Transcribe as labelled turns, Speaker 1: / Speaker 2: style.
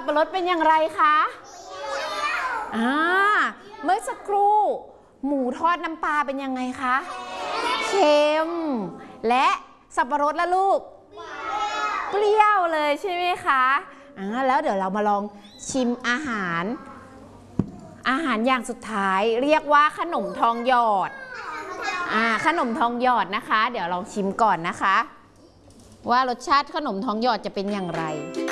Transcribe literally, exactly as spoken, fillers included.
Speaker 1: ปะรดเป็นอย่างไรคะอ่าเมื่อสักครู่หมูทอดน้ำปลาเป็นยังไงคะเค็มและสับปะรดละลูกเปรี้ยวเลยใช่ไหมคะอ่าแล้วเดี๋ยวเรามาลองชิมอาหารอาหารอย่างสุดท้ายเรียกว่าขนมทองหยอดอ่าขนมทองหยอดนะคะเดี๋ยวลองชิมก่อนนะคะว่ารสชาติขนมทองหยอดจะเป็นอย่างไร